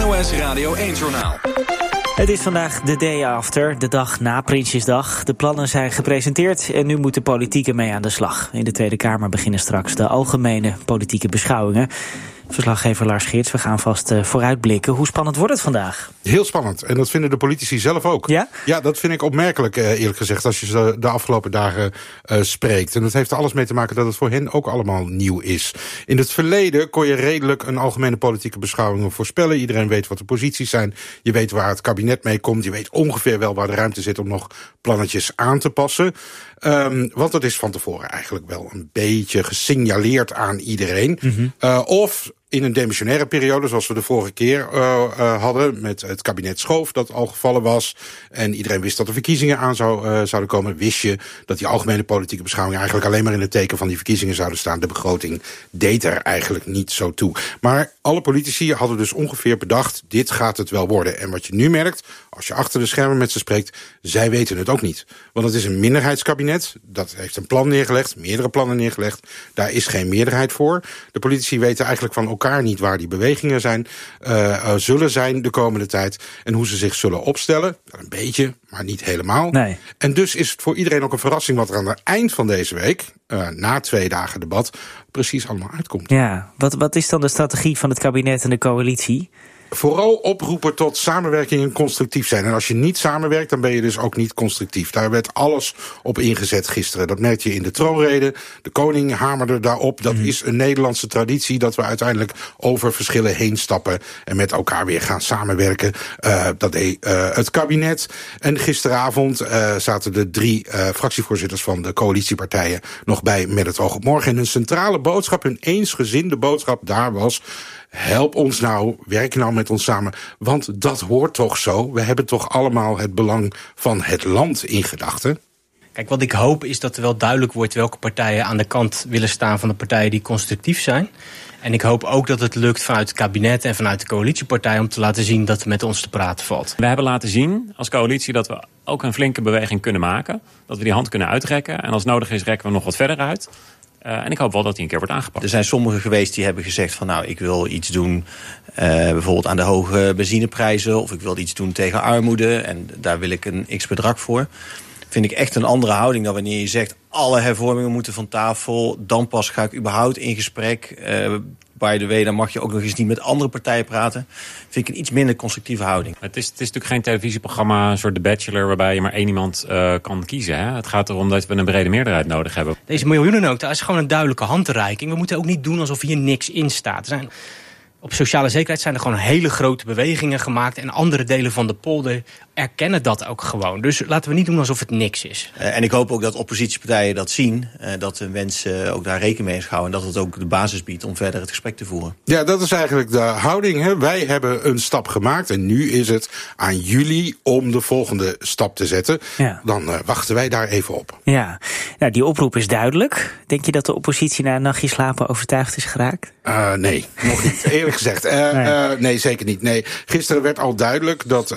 NOS Radio 1-journaal. Het is vandaag de day after, de dag na Prinsjesdag. De plannen zijn gepresenteerd en nu moet de politiek ermee aan de slag. In de Tweede Kamer beginnen straks de algemene politieke beschouwingen. Verslaggever Lars Geerts, we gaan vast vooruitblikken. Hoe spannend wordt het vandaag? Heel spannend. En dat vinden de politici zelf ook. Ja? Ja, dat vind ik opmerkelijk, eerlijk gezegd, als je ze de afgelopen dagen spreekt. En dat heeft er alles mee te maken dat het voor hen ook allemaal nieuw is. In het verleden kon je redelijk een algemene politieke beschouwing voorspellen. Iedereen weet wat de posities zijn. Je weet waar het kabinet mee komt. Je weet ongeveer wel waar de ruimte zit om nog plannetjes aan te passen. Want dat is van tevoren eigenlijk wel een beetje gesignaleerd aan iedereen. Of in een demissionaire periode, zoals we de vorige keer hadden, met het kabinet Schoof dat al gevallen was, en iedereen wist dat er verkiezingen aan zouden komen, wist je dat die algemene politieke beschouwingen eigenlijk alleen maar in het teken van die verkiezingen zouden staan. De begroting deed er eigenlijk niet zo toe. Maar alle politici hadden dus ongeveer bedacht, dit gaat het wel worden. En wat je nu merkt, als je achter de schermen met ze spreekt, zij weten het ook niet. Want het is een minderheidskabinet, dat heeft een plan neergelegd, meerdere plannen neergelegd. Daar is geen meerderheid voor. De politici weten eigenlijk van elkaar niet waar die bewegingen zullen zijn de komende tijd en hoe ze zich zullen opstellen. Een beetje, maar niet helemaal. Nee. En dus is het voor iedereen ook een verrassing wat er aan het eind van deze week, na 2 dagen debat, precies allemaal uitkomt. Ja, wat is dan de strategie van het kabinet en de coalitie? Vooral oproepen tot samenwerking en constructief zijn. En als je niet samenwerkt, dan ben je dus ook niet constructief. Daar werd alles op ingezet gisteren. Dat merkte je in de troonrede. De koning hamerde daarop. Dat is een Nederlandse traditie, dat we uiteindelijk over verschillen heen stappen en met elkaar weer gaan samenwerken. Dat deed het kabinet. En gisteravond zaten de 3 fractievoorzitters van de coalitiepartijen nog bij met het oog op morgen. En hun centrale boodschap, hun eensgezinde boodschap daar was: help ons nou, werk nou met ons samen, want dat hoort toch zo. We hebben toch allemaal het belang van het land in gedachten. Kijk, wat ik hoop is dat er wel duidelijk wordt welke partijen aan de kant willen staan van de partijen die constructief zijn. En ik hoop ook dat het lukt vanuit het kabinet en vanuit de coalitiepartij om te laten zien dat er met ons te praten valt. We hebben laten zien als coalitie dat we ook een flinke beweging kunnen maken. Dat we die hand kunnen uitrekken en als nodig is rekken we nog wat verder uit. En ik hoop wel dat die een keer wordt aangepakt. Er zijn sommigen geweest die hebben gezegd van nou, ik wil iets doen bijvoorbeeld aan de hoge benzineprijzen, of ik wil iets doen tegen armoede en daar wil ik een x-bedrag voor. Vind ik echt een andere houding dan wanneer je zegt alle hervormingen moeten van tafel, dan pas ga ik überhaupt in gesprek. By the way, dan mag je ook nog eens niet met andere partijen praten. Vind ik een iets minder constructieve houding. Het is natuurlijk geen televisieprogramma, een soort The Bachelor, waarbij je maar 1 iemand kan kiezen. Hè? Het gaat erom dat we een brede meerderheid nodig hebben. Deze miljoenennota is gewoon een duidelijke handreiking. We moeten ook niet doen alsof hier niks in staat. Op sociale zekerheid zijn er gewoon hele grote bewegingen gemaakt en andere delen van de polder erkennen dat ook gewoon. Dus laten we niet doen alsof het niks is. En ik hoop ook dat oppositiepartijen dat zien, dat de mensen ook daar rekening mee houden en dat het ook de basis biedt om verder het gesprek te voeren. Ja, dat is eigenlijk de houding. Hè. Wij hebben een stap gemaakt en nu is het aan jullie om de volgende stap te zetten. Ja. Dan wachten wij daar even op. Ja, nou, die oproep is duidelijk. Denk je dat de oppositie na een nachtje slapen overtuigd is geraakt? Nee, nog niet. Eerlijk gezegd. Nee, zeker niet. Nee. Gisteren werd al duidelijk dat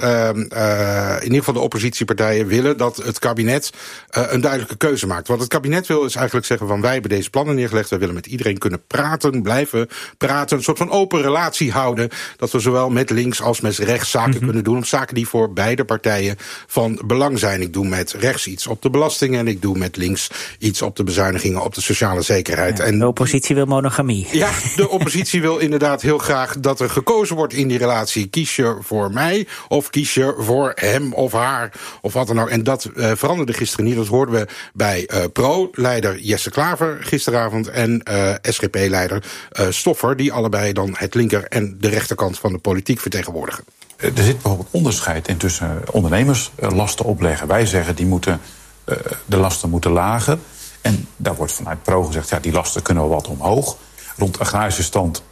in ieder geval de oppositiepartijen willen dat het kabinet een duidelijke keuze maakt. Wat het kabinet wil is eigenlijk zeggen van wij hebben deze plannen neergelegd. Wij willen met iedereen kunnen praten, blijven praten. Een soort van open relatie houden. Dat we zowel met links als met rechts zaken kunnen doen. Op zaken die voor beide partijen van belang zijn. Ik doe met rechts iets op de belastingen en ik doe met links iets op de bezuinigingen op de sociale zekerheid. Ja, en de oppositie wil monogamie. Ja, de oppositie wil inderdaad heel graag dat er gekozen wordt in die relatie. Kies je voor mij of kies je voor hem of haar of wat dan ook. En dat veranderde gisteren niet. Dat hoorden we bij Pro-leider Jesse Klaver gisteravond en SGP-leider Stoffer, die allebei dan het linker- en de rechterkant van de politiek vertegenwoordigen. Er zit bijvoorbeeld onderscheid in tussen ondernemers lasten opleggen. Wij zeggen de lasten moeten lager. En daar wordt vanuit Pro gezegd, ja, die lasten kunnen wel wat omhoog. Rond agrarische stand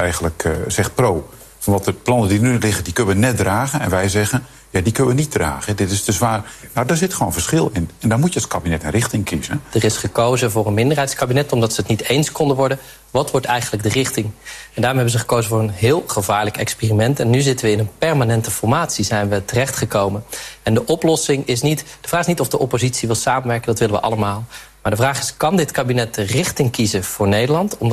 zegt Pro, van wat de plannen die nu liggen, die kunnen we net dragen. En wij zeggen, ja, die kunnen we niet dragen. Dit is te zwaar. Nou, daar zit gewoon verschil in. En daar moet je als kabinet een richting kiezen. Er is gekozen voor een minderheidskabinet omdat ze het niet eens konden worden. Wat wordt eigenlijk de richting? En daarom hebben ze gekozen voor een heel gevaarlijk experiment. En nu zitten we in een permanente formatie, zijn we terechtgekomen. En de oplossing is niet, de vraag is niet of de oppositie wil samenwerken, dat willen we allemaal. Maar de vraag is, kan dit kabinet de richting kiezen voor Nederland? Omdat je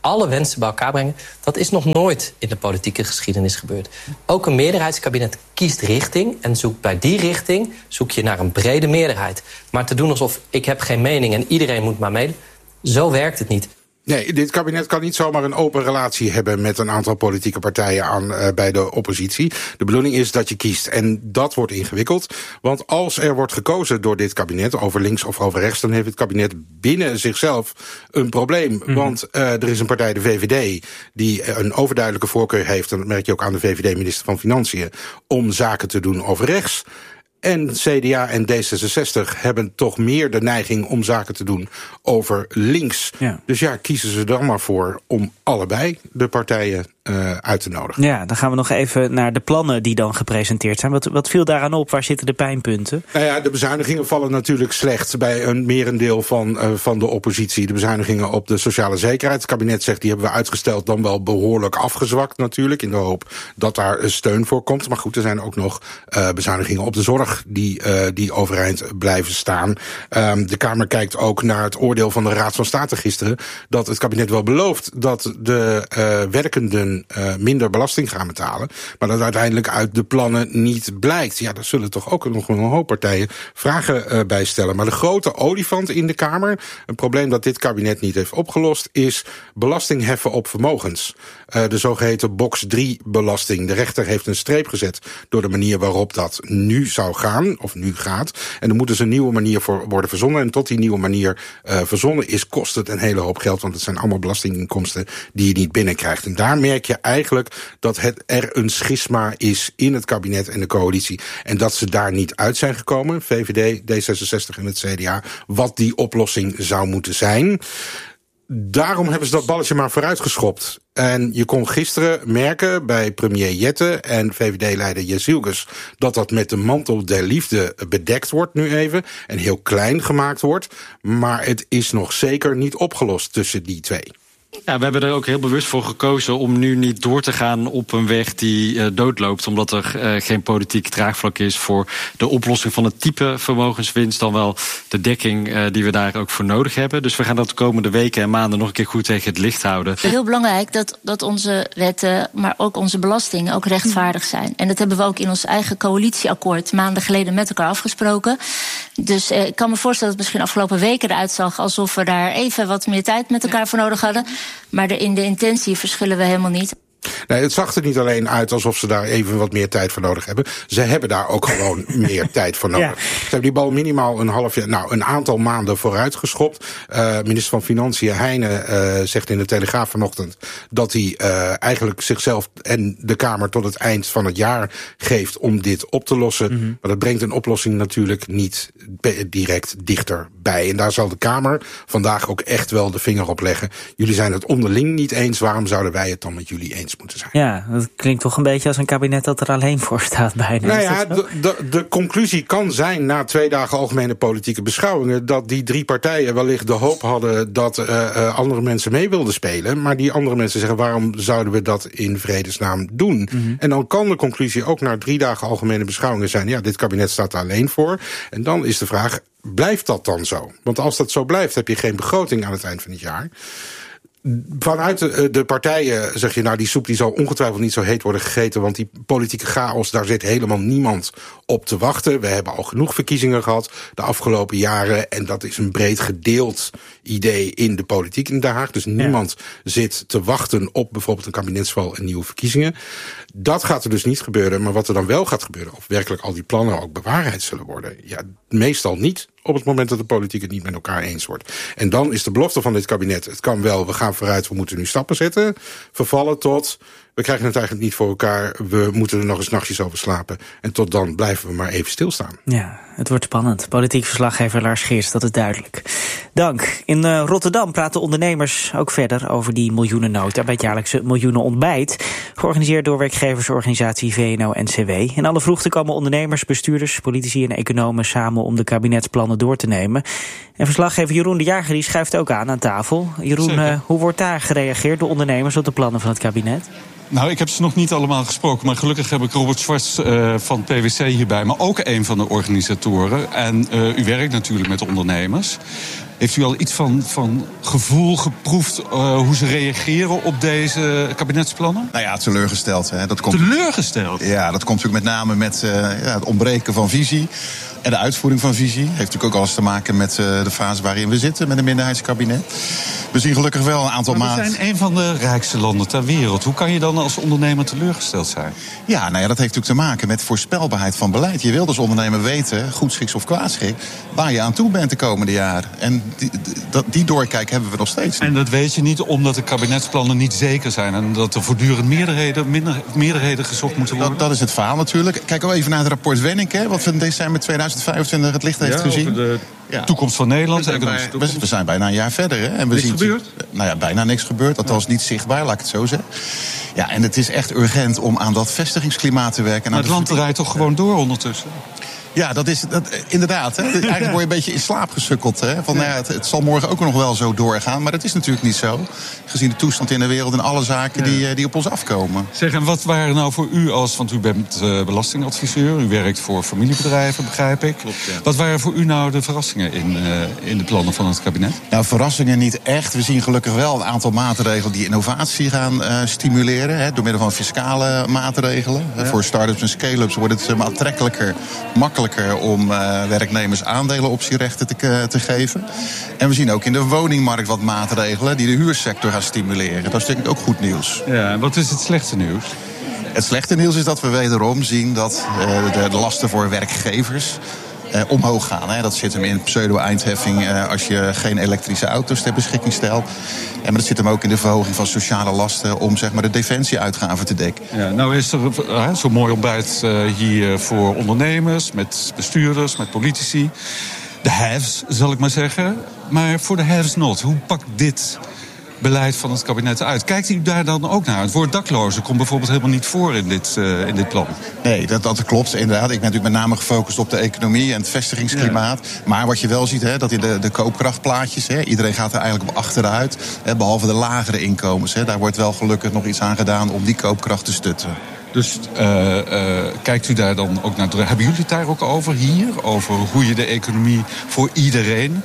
alle wensen bij elkaar brengen. Dat is nog nooit in de politieke geschiedenis gebeurd. Ook een meerderheidskabinet kiest richting en zoekt bij die richting zoek je naar een brede meerderheid. Maar te doen alsof ik heb geen mening en iedereen moet maar meedoen, zo werkt het niet. Nee, dit kabinet kan niet zomaar een open relatie hebben met een aantal politieke partijen bij de oppositie. De bedoeling is dat je kiest. En dat wordt ingewikkeld. Want als er wordt gekozen door dit kabinet, over links of over rechts, dan heeft het kabinet binnen zichzelf een probleem. Want er is een partij, de VVD, die een overduidelijke voorkeur heeft, en dat merk je ook aan de VVD-minister van Financiën, om zaken te doen over rechts. En CDA en D66 hebben toch meer de neiging om zaken te doen over links. Ja. Dus ja, kiezen ze dan maar voor om allebei de partijen uit te nodigen. Ja, dan gaan we nog even naar de plannen die dan gepresenteerd zijn. Wat viel daaraan op? Waar zitten de pijnpunten? Nou ja, de bezuinigingen vallen natuurlijk slecht bij een merendeel van de oppositie. De bezuinigingen op de sociale zekerheid. Het kabinet zegt, die hebben we uitgesteld, dan wel behoorlijk afgezwakt natuurlijk, in de hoop dat daar steun voor komt. Maar goed, er zijn ook nog bezuinigingen op de zorg die overeind blijven staan. De Kamer kijkt ook naar het oordeel van de Raad van State gisteren, dat het kabinet wel belooft dat de werkenden minder belasting gaan betalen, maar dat uiteindelijk uit de plannen niet blijkt. Ja, daar zullen toch ook nog een hoop partijen vragen bij stellen. Maar de grote olifant in de Kamer, een probleem dat dit kabinet niet heeft opgelost, is belasting heffen op vermogens. De zogeheten box 3-belasting. De rechter heeft een streep gezet door de manier waarop dat nu zou gaan, of nu gaat. En er moet dus een nieuwe manier voor worden verzonnen. En tot die nieuwe manier verzonnen is, kost het een hele hoop geld, want het zijn allemaal belastinginkomsten die je niet binnenkrijgt. En daar merk je eigenlijk dat er een schisma is in het kabinet en de coalitie. En dat ze daar niet uit zijn gekomen, VVD, D66 en het CDA, wat die oplossing zou moeten zijn. Daarom hebben ze dat balletje maar vooruitgeschopt. En je kon gisteren merken bij premier Jette en VVD-leider Jezilgus dat met de mantel der liefde bedekt wordt nu even en heel klein gemaakt wordt. Maar het is nog zeker niet opgelost tussen die twee. Ja, we hebben er ook heel bewust voor gekozen om nu niet door te gaan op een weg die doodloopt, omdat er geen politiek draagvlak is voor de oplossing van het type vermogenswinst, dan wel de dekking die we daar ook voor nodig hebben. Dus we gaan dat de komende weken en maanden nog een keer goed tegen het licht houden. Het is heel belangrijk dat onze wetten, maar ook onze belastingen ook rechtvaardig zijn. En dat hebben we ook in ons eigen coalitieakkoord maanden geleden met elkaar afgesproken. Dus ik kan me voorstellen dat het misschien afgelopen weken eruit zag alsof we daar even wat meer tijd met elkaar voor nodig hadden. Maar in de intentie verschillen we helemaal niet. Nee, het zag er niet alleen uit alsof ze daar even wat meer tijd voor nodig hebben. Ze hebben daar ook gewoon meer tijd voor nodig. Ja. Ze hebben die bal minimaal een aantal maanden vooruitgeschopt. Minister van Financiën Heijnen zegt in de Telegraaf vanochtend dat hij eigenlijk zichzelf en de Kamer tot het eind van het jaar geeft om dit op te lossen. Mm-hmm. Maar dat brengt een oplossing natuurlijk niet direct dichterbij. En daar zal de Kamer vandaag ook echt wel de vinger op leggen. Jullie zijn het onderling niet eens. Waarom zouden wij het dan met jullie eens moeten zijn? Ja, dat klinkt toch een beetje als een kabinet dat er alleen voor staat bijna. Nou ja, de conclusie kan zijn na 2 dagen algemene politieke beschouwingen dat die 3 partijen wellicht de hoop hadden dat andere mensen mee wilden spelen. Maar die andere mensen zeggen, waarom zouden we dat in vredesnaam doen? Mm-hmm. En dan kan de conclusie ook na 3 dagen algemene beschouwingen zijn, ja, dit kabinet staat er alleen voor. En dan is de vraag, blijft dat dan zo? Want als dat zo blijft, heb je geen begroting aan het eind van het jaar. Vanuit de partijen zeg je, nou, die soep die zal ongetwijfeld niet zo heet worden gegeten, want die politieke chaos, daar zit helemaal niemand op te wachten. We hebben al genoeg verkiezingen gehad de afgelopen jaren en dat is een breed gedeeld idee in de politiek in Den Haag. Dus niemand zit te wachten op bijvoorbeeld een kabinetsval en nieuwe verkiezingen. Dat gaat er dus niet gebeuren, maar wat er dan wel gaat gebeuren, of werkelijk al die plannen ook bewaarheid zullen worden, ja, meestal niet op het moment dat de politiek het niet met elkaar eens wordt. En dan is de belofte van dit kabinet, het kan wel, we gaan vooruit, we moeten nu stappen zetten, vervallen tot, we krijgen het eigenlijk niet voor elkaar, we moeten er nog eens nachtjes over slapen. En tot dan blijven we maar even stilstaan. Ja, het wordt spannend. Politiek verslaggever Lars Geers, dat is duidelijk. Dank. In Rotterdam praten ondernemers ook verder over die miljoenennota bij het jaarlijkse miljoenenontbijt, georganiseerd door werkgeversorganisatie VNO-NCW. In alle vroegte komen ondernemers, bestuurders, politici en economen samen om de kabinetsplannen door te nemen. En verslaggever Jeroen de Jager die schuift ook aan tafel. Jeroen, hoe wordt daar gereageerd door ondernemers op de plannen van het kabinet? Nou, ik heb ze nog niet allemaal gesproken, maar gelukkig heb ik Robert Schwartz van PwC hierbij, maar ook een van de organisatoren. En u werkt natuurlijk met ondernemers. Heeft u al iets van gevoel geproefd hoe ze reageren op deze kabinetsplannen? Nou ja, teleurgesteld. Hè. Teleurgesteld? Ja, dat komt natuurlijk met name met het ontbreken van visie. En de uitvoering van visie heeft natuurlijk ook alles te maken met de fase waarin we zitten, met een minderheidskabinet. We zien gelukkig wel een aantal maanden. We zijn een van de rijkste landen ter wereld. Hoe kan je dan als ondernemer teleurgesteld zijn? Ja, nou ja, dat heeft natuurlijk te maken met voorspelbaarheid van beleid. Je wilt als ondernemer weten, goedschiks of kwaadschiks, waar je aan toe bent de komende jaren. En die doorkijk hebben we nog steeds. En dat weet je niet omdat de kabinetsplannen niet zeker zijn en dat er voortdurend meerderheden gezocht moeten worden? Dat is het verhaal natuurlijk. Kijk ook even naar het rapport Wenning, hè, wat in december 2025 het licht heeft gezien. Over de toekomst van Nederland. We zijn bijna een jaar verder. Hè, en we zien gebeurd? Nou ja, bijna niks gebeurd. Althans niet zichtbaar, laat ik het zo zeggen. Ja, en het is echt urgent om aan dat vestigingsklimaat te werken. Maar het land draait toch gewoon door ondertussen? Ja, dat inderdaad. Hè. Eigenlijk word je een beetje in slaap gesukkeld. Hè. Van, nou ja, het zal morgen ook nog wel zo doorgaan. Maar dat is natuurlijk niet zo. Gezien de toestand in de wereld en alle zaken die op ons afkomen. Zeg, en wat waren nou voor u want u bent belastingadviseur. U werkt voor familiebedrijven, begrijp ik. Klopt, ja. Wat waren voor u nou de verrassingen in de plannen van het kabinet? Nou, verrassingen niet echt. We zien gelukkig wel een aantal maatregelen die innovatie gaan stimuleren. Hè, door middel van fiscale maatregelen. Ja. Voor start-ups en scale-ups wordt het aantrekkelijker, makkelijker om werknemers aandelenoptierechten te geven. En we zien ook in de woningmarkt wat maatregelen die de huursector gaan stimuleren. Dat is natuurlijk ook goed nieuws. Ja, en wat is het slechte nieuws? Het slechte nieuws is dat we wederom zien dat de lasten voor werkgevers omhoog gaan. Hè. Dat zit hem in pseudo-eindheffing als je geen elektrische auto's ter beschikking stelt. Maar dat zit hem ook in de verhoging van sociale lasten om zeg maar, de defensieuitgaven te dekken. Ja, nou is er zo'n mooi ontbijt hier voor ondernemers, met bestuurders, met politici. De haves, zal ik maar zeggen. Maar voor de haves not, hoe pakt dit beleid van het kabinet uit? Kijkt u daar dan ook naar? Het woord daklozen komt bijvoorbeeld helemaal niet voor in dit plan. Nee, dat klopt inderdaad. Ik ben natuurlijk met name gefocust op de economie en het vestigingsklimaat. Ja. Maar wat je wel ziet, dat in de koopkrachtplaatjes, iedereen gaat er eigenlijk op achteruit. Behalve de lagere inkomens. Daar wordt wel gelukkig nog iets aan gedaan om die koopkracht te stutten. Dus kijkt u daar dan ook naar? Hebben jullie het daar ook over hier? Over hoe je de economie voor iedereen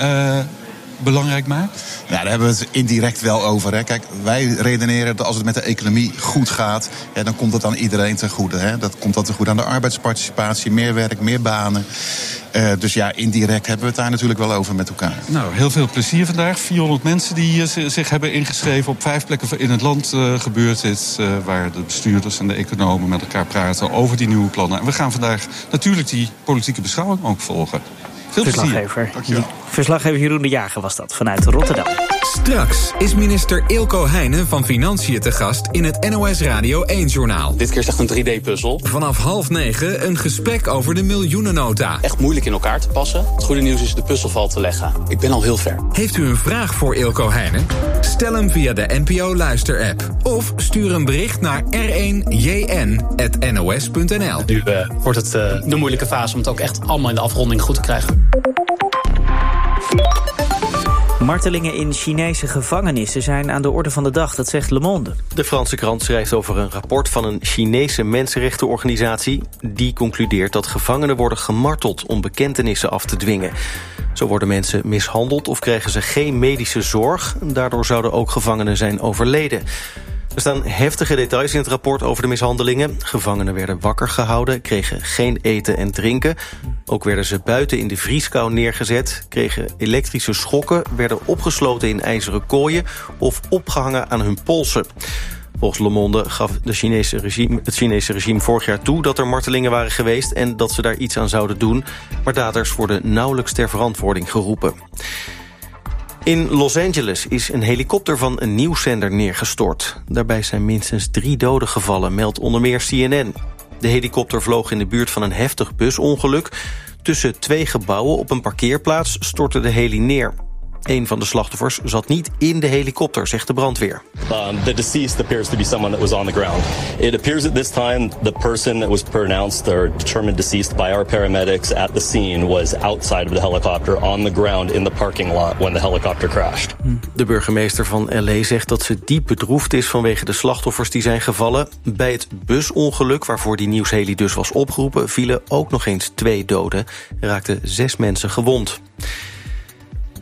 belangrijk maakt? Ja, daar hebben we het indirect wel over. Hè. Kijk, wij redeneren dat als het met de economie goed gaat, dan komt dat aan iedereen ten goede. Hè. Dat komt dat ten goede aan de arbeidsparticipatie, meer werk, meer banen. Dus ja, indirect hebben we het daar natuurlijk wel over met elkaar. Nou, heel veel plezier vandaag. 400 mensen die zich hebben ingeschreven. Op 5 plekken in het land gebeurt dit. Waar de bestuurders en de economen met elkaar praten over die nieuwe plannen. En we gaan vandaag natuurlijk die politieke beschouwing ook volgen. Veel plezier. Verslaggever Jeroen de Jager was dat, vanuit Rotterdam. Straks is minister Eelco Heijnen van Financiën te gast in het NOS Radio 1-journaal. Dit keer is echt een 3D-puzzel. Vanaf 8:30 een gesprek over de miljoenennota. Echt moeilijk in elkaar te passen. Het goede nieuws is de puzzel valt te leggen. Ik ben al heel ver. Heeft u een vraag voor Eelco Heijnen? Stel hem via de NPO Luister-app. Of stuur een bericht naar r1jn@nos.nl. Nu wordt het de moeilijke fase om het ook echt allemaal in de afronding goed te krijgen. Martelingen in Chinese gevangenissen zijn aan de orde van de dag, dat zegt Le Monde. De Franse krant schrijft over een rapport van een Chinese mensenrechtenorganisatie. Die concludeert dat gevangenen worden gemarteld om bekentenissen af te dwingen. Zo worden mensen mishandeld of krijgen ze geen medische zorg. Daardoor zouden ook gevangenen zijn overleden. Er staan heftige details in het rapport over de mishandelingen. Gevangenen werden wakker gehouden, kregen geen eten en drinken. Ook werden ze buiten in de vrieskou neergezet, kregen elektrische schokken, werden opgesloten in ijzeren kooien of opgehangen aan hun polsen. Volgens Le Monde gaf het Chinese regime vorig jaar toe dat er martelingen waren geweest en dat ze daar iets aan zouden doen. Maar daders worden nauwelijks ter verantwoording geroepen. In Los Angeles is een helikopter van een nieuwszender neergestort. Daarbij zijn minstens 3 doden gevallen, meldt onder meer CNN. De helikopter vloog in de buurt van een heftig busongeluk. Tussen 2 gebouwen op een parkeerplaats stortte de heli neer. Een van de slachtoffers zat niet in de helikopter, zegt de brandweer. The deceased appears to be someone that was on the ground. It appears at this time the person that was pronounced or determined deceased by our paramedics at the scene was outside of the helicopter on the ground in the parking lot when the helicopter crashed. De burgemeester van L.A. zegt dat ze diep bedroefd is vanwege de slachtoffers die zijn gevallen. Bij het busongeluk waarvoor die nieuwsheli dus was opgeroepen vielen ook nog eens 2 doden. Er raakten 6 mensen gewond.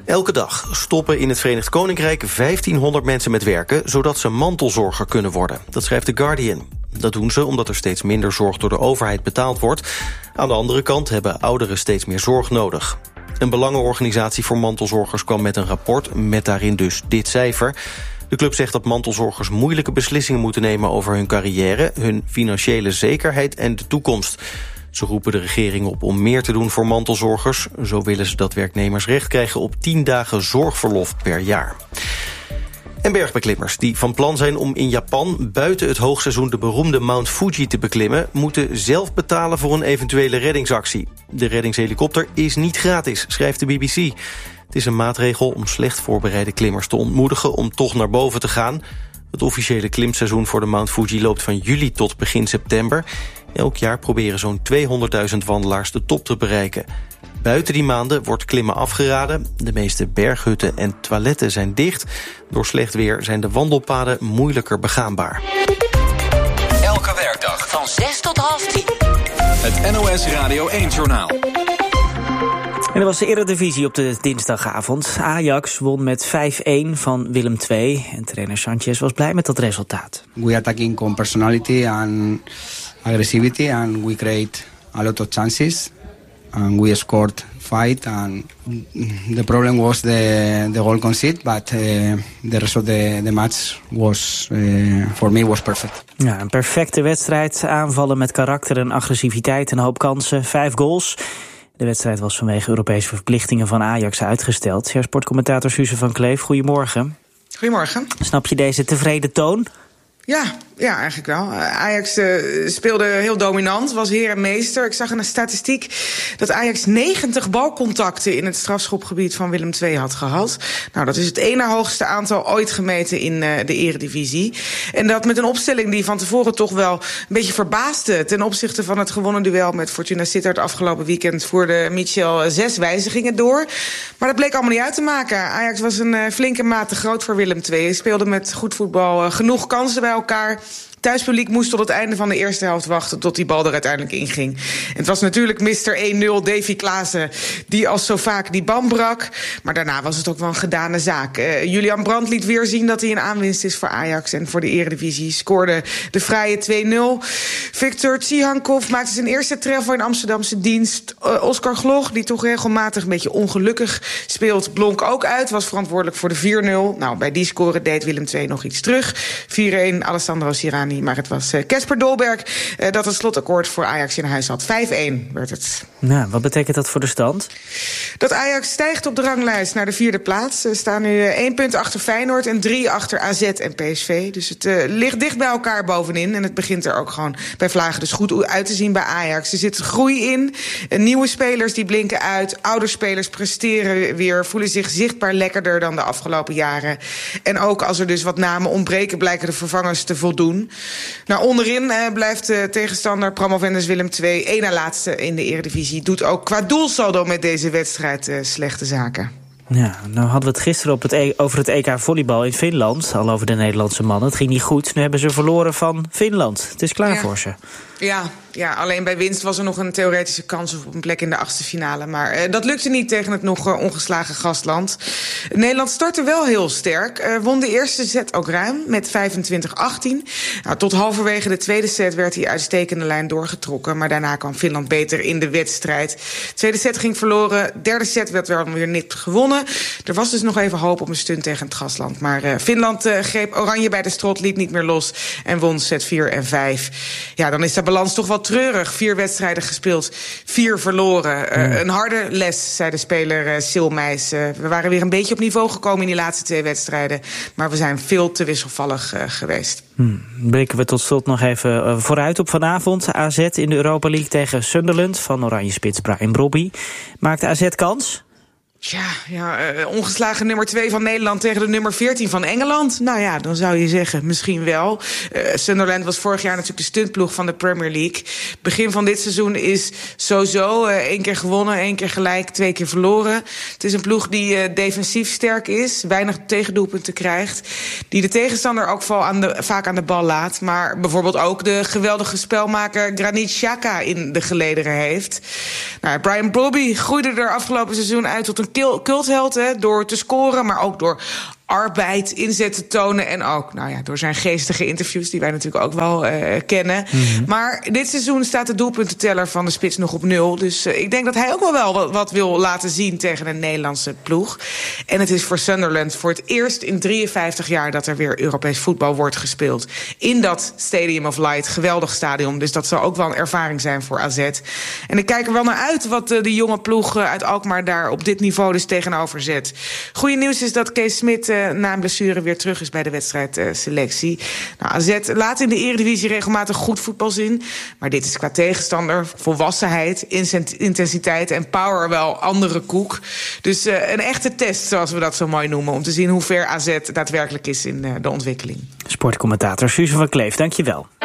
Elke dag stoppen in het Verenigd Koninkrijk 1500 mensen met werken, zodat ze mantelzorger kunnen worden. Dat schrijft The Guardian. Dat doen ze omdat er steeds minder zorg door de overheid betaald wordt. Aan de andere kant hebben ouderen steeds meer zorg nodig. Een belangenorganisatie voor mantelzorgers kwam met een rapport met daarin dus dit cijfer. De club zegt dat mantelzorgers moeilijke beslissingen moeten nemen over hun carrière, hun financiële zekerheid en de toekomst. Ze roepen de regering op om meer te doen voor mantelzorgers. Zo willen ze dat werknemers recht krijgen op 10 dagen zorgverlof per jaar. En bergbeklimmers die van plan zijn om in Japan buiten het hoogseizoen de beroemde Mount Fuji te beklimmen, moeten zelf betalen voor een eventuele reddingsactie. De reddingshelikopter is niet gratis, schrijft de BBC. Het is een maatregel om slecht voorbereide klimmers te ontmoedigen om toch naar boven te gaan. Het officiële klimseizoen voor de Mount Fuji loopt van juli tot begin september. Elk jaar proberen zo'n 200.000 wandelaars de top te bereiken. Buiten die maanden wordt klimmen afgeraden. De meeste berghutten en toiletten zijn dicht. Door slecht weer zijn de wandelpaden moeilijker begaanbaar. Elke werkdag van 6 tot half 10. Het NOS Radio 1-journaal. En er was de Eredivisie op de dinsdagavond. Ajax won met 5-1 van Willem II. En trainer Sanchez was blij met dat resultaat. We attacking con personality and aggressivity and we create a lot of chances. And we scored 5 and the problem was the goal conceded, but the rest of the match was for me was perfect. Ja, een perfecte wedstrijd. Aanvallen met karakter en agressiviteit, een hoop kansen, 5 goals. De wedstrijd was vanwege Europese verplichtingen van Ajax uitgesteld. Ja, sportcommentator Suze van Kleef, goedemorgen. Goedemorgen. Snap je deze tevreden toon? Ja, eigenlijk wel. Ajax speelde heel dominant, was heer en meester. Ik zag in een statistiek dat Ajax 90 balcontacten in het strafschopgebied van Willem II had gehad. Nou, dat is het ene hoogste aantal ooit gemeten in de Eredivisie. En dat met een opstelling die van tevoren toch wel een beetje verbaasde ten opzichte van het gewonnen duel met Fortuna Sittard afgelopen weekend voerde Michel 6 wijzigingen door. Maar dat bleek allemaal niet uit te maken. Ajax was een flinke maat te groot voor Willem II. Speelde met goed voetbal genoeg kansen bij elkaar. Thuispubliek moest tot het einde van de eerste helft wachten tot die bal er uiteindelijk inging. En het was natuurlijk Mr. 1-0 Davy Klaassen die als zo vaak die band brak. Maar daarna was het ook wel een gedane zaak. Julian Brandt liet weer zien dat hij een aanwinst is voor Ajax en voor de Eredivisie. Scoorde de fraaie 2-0. Victor Tsihankov maakte zijn eerste treffer in Amsterdamse dienst. Oscar Gloch, die toch regelmatig een beetje ongelukkig speelt, blonk ook uit. Was verantwoordelijk voor de 4-0. Nou, bij die score deed Willem II nog iets terug. 4-1 Alessandro Sirani. Maar het was Casper Dolberg dat het slotakkoord voor Ajax in huis had. 5-1 werd het. Nou, wat betekent dat voor de stand? Dat Ajax stijgt op de ranglijst naar de 4e plaats. Ze staan nu 1 punt achter Feyenoord en 3 achter AZ en PSV. Dus het ligt dicht bij elkaar bovenin. En het begint er ook gewoon bij vlagen dus goed uit te zien bij Ajax. Er zit groei in. Nieuwe spelers die blinken uit. Oude spelers presteren weer. Voelen zich zichtbaar lekkerder dan de afgelopen jaren. En ook als er dus wat namen ontbreken, blijken de vervangers te voldoen. Nou, onderin blijft de tegenstander promovendus Willem II 1 na laatste in de Eredivisie. Doet ook qua doelsaldo met deze wedstrijd slechte zaken. Ja, nou hadden we het gisteren over het EK volleybal in Finland. Al over de Nederlandse mannen. Het ging niet goed. Nu hebben ze verloren van Finland. Het is klaar voor ze. Ja, alleen bij winst was er nog een theoretische kans op een plek in de 8e finale. Maar dat lukte niet tegen het nog ongeslagen gastland. Nederland startte wel heel sterk. Won de eerste set ook ruim met 25-18. Nou, tot halverwege de tweede set werd die uitstekende lijn doorgetrokken. Maar daarna kwam Finland beter in de wedstrijd. De tweede set ging verloren. Derde set werd wel weer nipt gewonnen. Er was dus nog even hoop op een stunt tegen het gastland. Maar Finland greep oranje bij de strot, liet niet meer los en won set 4 en 5. Ja, dan is de balans toch wel treurig. 4 wedstrijden gespeeld, 4 verloren. Een harde les, zei de speler Sil Meijs. We waren weer een beetje op niveau gekomen in die laatste 2 wedstrijden. Maar we zijn veel te wisselvallig geweest. Blikken we tot slot nog even vooruit op vanavond. AZ in de Europa League tegen Sunderland van oranje spits Brian Brobby. Maakt AZ kans? Ja, ongeslagen nummer 2 van Nederland tegen de nummer 14 van Engeland. Nou ja, dan zou je zeggen, misschien wel. Sunderland was vorig jaar natuurlijk de stuntploeg van de Premier League. Begin van dit seizoen is sowieso 1 keer gewonnen, 1 keer gelijk, 2 keer verloren. Het is een ploeg die defensief sterk is, weinig tegendoelpunten krijgt, die de tegenstander ook vaak aan de bal laat, maar bijvoorbeeld ook de geweldige spelmaker Granit Xhaka in de gelederen heeft. Nou, Brian Brobby groeide er afgelopen seizoen uit tot een cultheld, door te scoren, maar ook door arbeid, inzet te tonen en ook door zijn geestige interviews die wij natuurlijk ook wel kennen. Mm-hmm. Maar dit seizoen staat de doelpuntenteller van de spits nog op 0. Dus ik denk dat hij ook wel wat wil laten zien tegen een Nederlandse ploeg. En het is voor Sunderland voor het eerst in 53 jaar dat er weer Europees voetbal wordt gespeeld. In dat Stadium of Light, geweldig stadion. Dus dat zal ook wel een ervaring zijn voor AZ. En ik kijk er wel naar uit wat de jonge ploeg uit Alkmaar daar op dit niveau dus tegenover zet. Goeie nieuws is dat Kees Smit na een blessure weer terug is bij de wedstrijdselectie. AZ laat in de Eredivisie regelmatig goed voetbal zien. Maar dit is qua tegenstander, volwassenheid, intensiteit en power wel andere koek. Dus een echte test, zoals we dat zo mooi noemen, om te zien hoe ver AZ daadwerkelijk is in de ontwikkeling. Sportcommentator Suze van Kleef, dankjewel.